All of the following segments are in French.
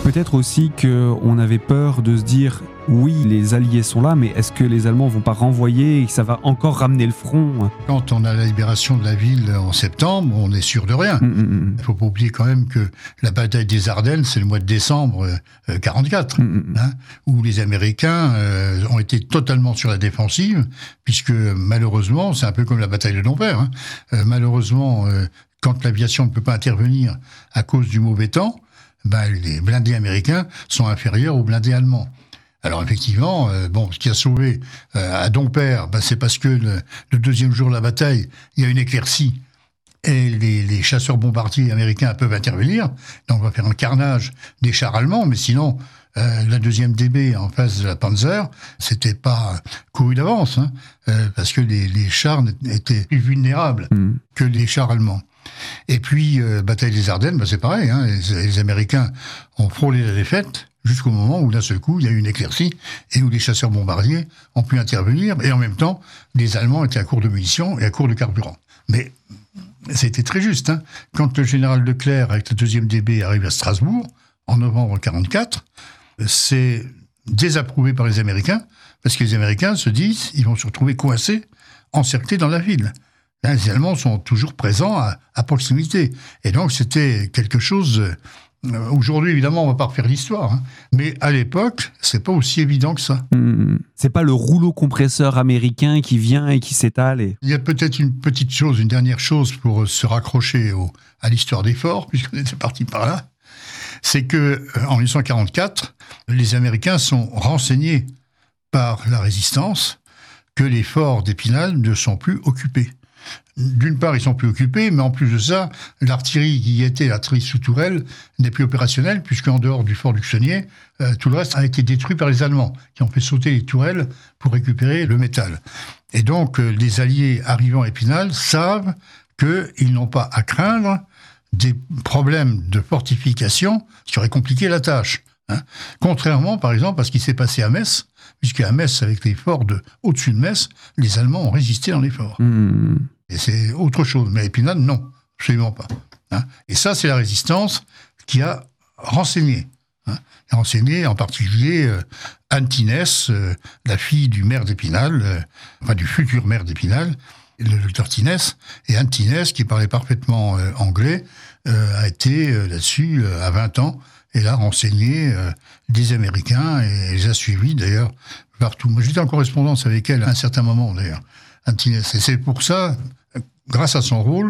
Peut-être aussi qu'on avait peur de se dire oui, les Alliés sont là, mais est-ce que les Allemands vont pas renvoyer et que ça va encore ramener le front? Quand on a la libération de la ville en septembre, on est sûr de rien. Il faut pas oublier quand même que la bataille des Ardennes, c'est le mois de décembre 44, où les Américains ont été totalement sur la défensive, puisque malheureusement, c'est un peu comme la bataille de Dompierre, malheureusement, quand l'aviation ne peut pas intervenir à cause du mauvais temps, les blindés américains sont inférieurs aux blindés allemands. Alors effectivement, ce qui a sauvé à Dompierre, c'est parce que le deuxième jour de la bataille, il y a une éclaircie et les chasseurs bombardiers américains peuvent intervenir. Donc on va faire un carnage des chars allemands, mais sinon la deuxième DB en face de la Panzer, c'était pas couru d'avance, parce que les chars étaient plus vulnérables que les chars allemands. Et puis, bataille des Ardennes, c'est pareil, les Américains ont frôlé la défaite jusqu'au moment où d'un seul coup, il y a eu une éclaircie et où les chasseurs bombardiers ont pu intervenir, et en même temps, les Allemands étaient à court de munitions et à court de carburant. Mais c'était très juste. Quand le général Leclerc, avec la deuxième DB, arrive à Strasbourg, en novembre 1944, c'est désapprouvé par les Américains, parce que les Américains se disent ils vont se retrouver coincés, encerclés dans la ville. Les Allemands sont toujours présents à proximité. Et donc, c'était quelque chose... Aujourd'hui, évidemment, on ne va pas refaire l'histoire. Mais à l'époque, c'est pas aussi évident que ça. C'est pas le rouleau compresseur américain qui vient et qui s'étale. Il y a peut-être une petite chose, une dernière chose pour se raccrocher à l'histoire des forts, puisqu'on était parti par là. C'est que en 1944, les Américains sont renseignés par la résistance que les forts d'Épinal ne sont plus occupés. D'une part, ils sont plus occupés, mais en plus de ça, l'artillerie qui y était, l'artillerie sous tourelle, n'est plus opérationnelle, puisqu'en dehors du fort du Chenier, tout le reste a été détruit par les Allemands, qui ont fait sauter les tourelles pour récupérer le métal. Et donc, les Alliés arrivant à Épinal savent qu'ils n'ont pas à craindre des problèmes de fortification qui auraient compliqué la tâche. Contrairement, par exemple, à ce qui s'est passé à Metz, puisqu'à Metz, avec les forts au-dessus de Metz, les Allemands ont résisté dans les forts. Et c'est autre chose. Mais à Épinal, non, absolument pas. Et ça, c'est la résistance qui a renseigné. Renseigné en particulier Anne Tinès, la fille du maire d'Épinal, du futur maire d'Épinal, le docteur Tinès. Et Anne Tinès, qui parlait parfaitement anglais, a été là-dessus à 20 ans. Elle a renseigné des Américains et les a suivis d'ailleurs partout. Moi, j'étais en correspondance avec elle à un certain moment d'ailleurs, Anne Tinès. Et c'est pour ça, grâce à son rôle,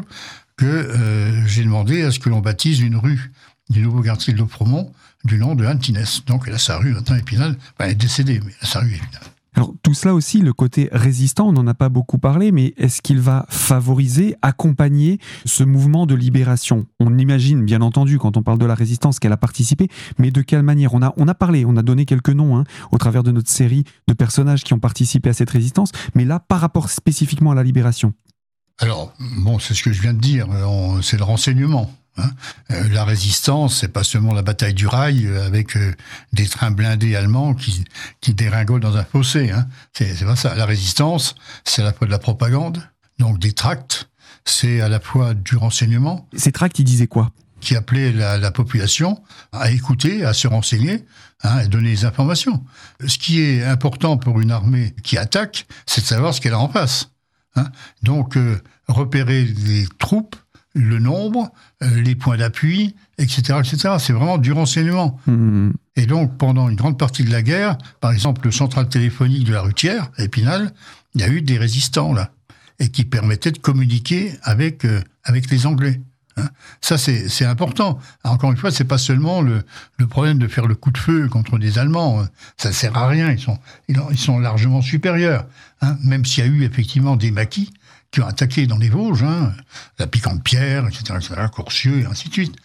que j'ai demandé à ce que l'on baptise une rue du nouveau quartier de Lofremont du nom de Anne Tinès. Donc elle a sa rue maintenant Épinal. Elle est décédée, mais elle a sa rue Épinal. Alors tout cela aussi, le côté résistant, on n'en a pas beaucoup parlé, mais est-ce qu'il va favoriser, accompagner ce mouvement de libération? On imagine, bien entendu, quand on parle de la résistance, qu'elle a participé, mais de quelle manière? On a parlé, on a donné quelques noms au travers de notre série de personnages qui ont participé à cette résistance, mais là, par rapport spécifiquement à la libération. Alors, c'est ce que je viens de dire, c'est le renseignement. La résistance, c'est pas seulement la bataille du rail avec des trains blindés allemands qui dégringolent dans un fossé. C'est pas ça. La résistance, c'est à la fois de la propagande, donc des tracts, c'est à la fois du renseignement. Ces tracts, ils disaient quoi? Qui appelaient la population à écouter, à se renseigner, à donner des informations. Ce qui est important pour une armée qui attaque, c'est de savoir ce qu'elle a en face. Donc, repérer les troupes, le nombre, les points d'appui, etc., etc. C'est vraiment du renseignement. Et donc, pendant une grande partie de la guerre, par exemple, le central téléphonique de la Rutière, à Épinal, il y a eu des résistants, là, et qui permettaient de communiquer avec les Anglais. Ça, c'est important. Encore une fois, c'est pas seulement le problème de faire le coup de feu contre des Allemands. Ça sert à rien. Ils sont largement supérieurs. Même s'il y a eu effectivement des maquis qui ont attaqué dans les Vosges, la Piquante-Pierre, etc., Courcieux, et ainsi de suite.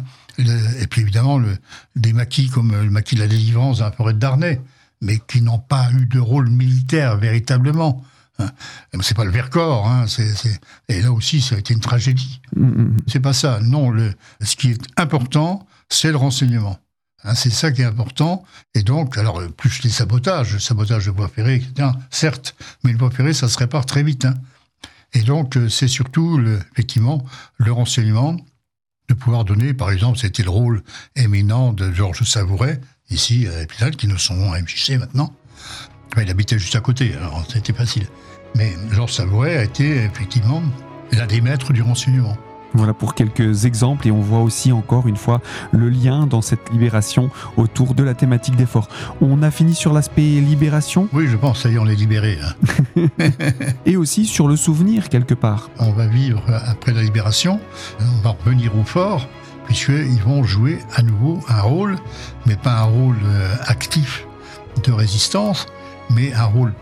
Et puis évidemment, des maquis comme le maquis de la Délivrance dans la forêt de Darney, mais qui n'ont pas eu de rôle militaire véritablement. C'est pas le Vercors, et là aussi, ça a été une tragédie. C'est pas ça. Non, ce qui est important, c'est le renseignement. C'est ça qui est important. Et donc, alors, plus les sabotages, le sabotage de voies ferrées, etc., certes, mais une voie ferrée, ça se répare très vite. Et donc, c'est surtout, effectivement, le renseignement, de pouvoir donner, par exemple, c'était le rôle éminent de Georges Savouret, ici à l'hôpital, qui nous sont à MJC maintenant. Enfin, il habitait juste à côté, alors c'était facile. Mais Georges Savouret a été effectivement l'un des maîtres du renseignement. Voilà pour quelques exemples, et on voit aussi encore une fois le lien dans cette libération autour de la thématique des forts. On a fini sur l'aspect libération. Oui, je pense, ça y est, on est libérés. Et aussi sur le souvenir quelque part. On va vivre après la libération, on va revenir au fort, puisqu'ils vont jouer à nouveau un rôle, mais pas un rôle actif de résistance, mais un rôle